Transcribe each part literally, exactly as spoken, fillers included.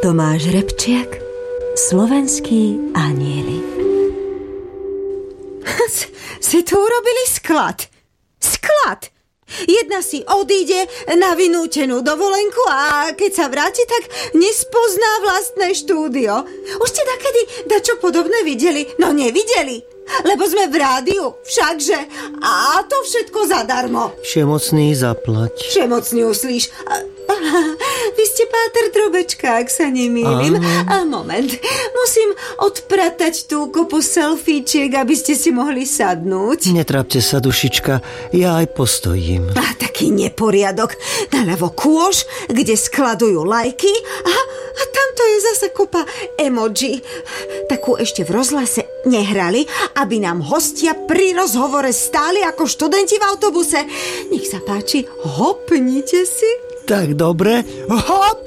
Tomáš Repčiak, Slovenskí anjeli. Si tu urobili sklad. Sklad! Jedna si odíde na vynútenú dovolenku a keď sa vráti, tak nespozná vlastné štúdio. Už ste dakedy dačo podobné videli? No nevideli, lebo sme v rádiu, všakže. A to všetko zadarmo. Všemocný zaplať. Všemocný uslíš. Vy ste páter Drobečka, ak sa nemýlim. A moment, musím odpratať tú kopu selfieček, aby ste si mohli sadnúť. Netrapte sa, dušička, ja aj postojím. A taký neporiadok. Naľavo kôš, kde skladujú lajky a, a tamto je zase kopa emoji. Takú ešte v rozhlase nehrali, aby nám hostia pri rozhovore stáli ako študenti v autobuse. Nech sa páči, hopnite si. Tak dobre, hop!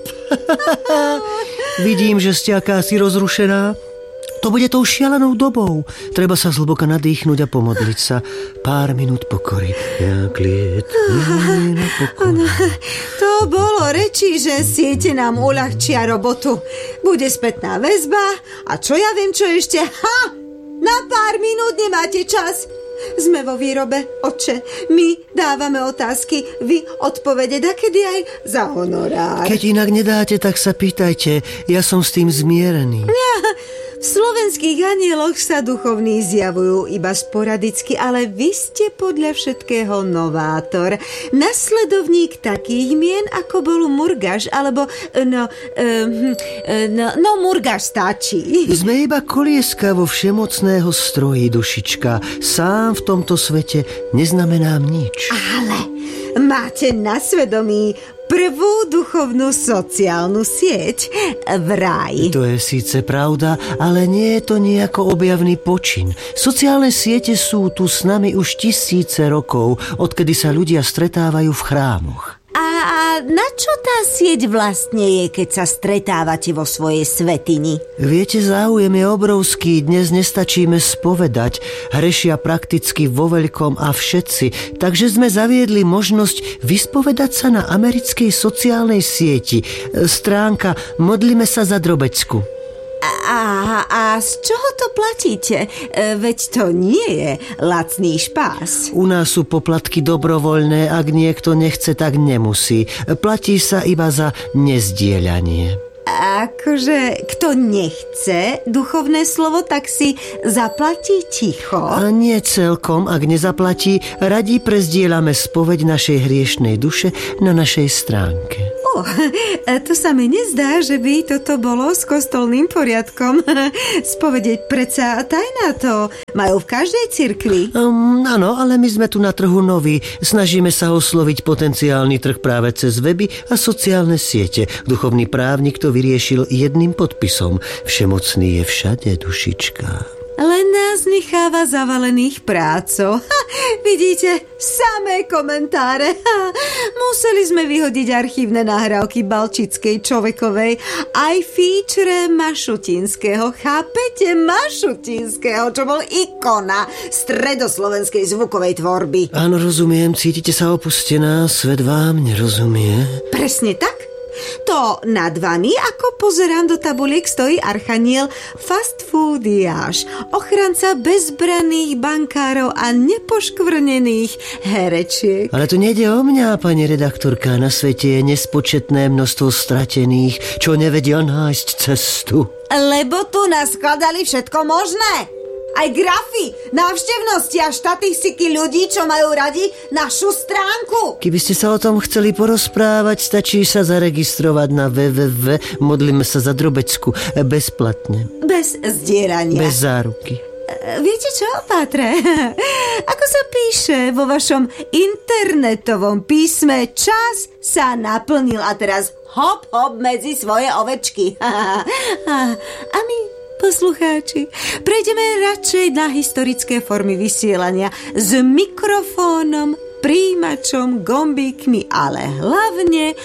Vidím, že ste akási rozrušená. To bude tou šialenou dobou. Treba sa zhlboka nadýchnuť a pomodliť sa. Pár minút pokory. Ja klietím na pokoru. To bolo reči, že siete nám uľahčia robotu. Bude spätná väzba a čo ja viem, čo ešte? Ha! Na pár minút nemáte čas. Sme vo výrobe, oče. My dávame otázky, vy odpovede dakedy aj za honorár. Keď inak nedáte, tak sa pýtajte. Ja som s tým zmierený. Ja, v Slovenských anieloch sa duchovní zjavujú iba sporadicky, ale vy ste podľa všetkého novátor. Nasledovník takých mien, ako bol Murgaš, alebo no, um, no, no Murgaš stačí. Sme iba kolieska vo všemocného stroji, dušička. Sám v tomto svete neznamenám nič. Ale máte na svedomí prvú duchovnú sociálnu sieť vraj. To je síce pravda, ale nie je to nejako objavný počin. Sociálne siete sú tu s nami už tisíce rokov, odkedy sa ľudia stretávajú v chrámoch. A na čo tá sieť vlastne je, keď sa stretávate vo svojej svätyni? Viete, záujem je obrovský, dnes nestačíme spovedať. Hrešia prakticky vo veľkom a všetci, takže sme zaviedli možnosť vyspovedať sa na americkej sociálnej sieti. Stránka Modlíme sa za Drobecku. A, a z čoho to platíte? Veď to nie je lacný špás. U nás sú poplatky dobrovoľné, ak niekto nechce, tak nemusí. Platí sa iba za nezdieľanie. Akože, kto nechce duchovné slovo, tak si zaplatí ticho. A nie celkom, ak nezaplatí, radi prezdielame spoveď našej hriešnej duše na našej stránke. Oh, to sa mi nezdá, že by toto bolo s kostolným poriadkom. Spovedieť predsa tajná, to majú v každej cirkvi. Um, áno, ale my sme tu na trhu noví. Snažíme sa osloviť potenciálny trh práve cez weby a sociálne siete. Duchovný právnik to vyriešil jedným podpisom. Všemocný je všade, dušička. Len nás necháva zavalených prácou. Ha, vidíte, samé komentáre. Ha, museli sme vyhodiť archívne nahrávky Balčickej Čovekovej, aj feature Mašutinského. Chápete? Mašutinského, čo bol ikona stredoslovenskej zvukovej tvorby. Áno, rozumiem, cítite sa opustená, svet vám nerozumie. Presne tak. To nad vami, ako pozerám do tabuliek, stojí archaniel fast foodiáš, ochranca bezbranných bankárov a nepoškvrnených herečiek. Ale tu nejde o mňa, pani redaktorka. Na svete je nespočetné množstvo stratených, čo nevedia nájsť cestu. Lebo tu naskladali všetko možné. Aj grafy, návštevnosti a štatistiky ľudí, čo majú radi našu stránku. Keby ste sa o tom chceli porozprávať, stačí sa zaregistrovať na w w w bodka Modlíme sa za Drobecku bezplatne. Bez zdierania. Bez záruky. Viete čo, Pátre? Ako sa píše vo vašom internetovom písme, čas sa naplnil a teraz hop, hop medzi svoje ovečky. A my, poslucháči, prejdeme radšej na historické formy vysielania s mikrofónom, príjimačom, gombíkmi, ale hlavne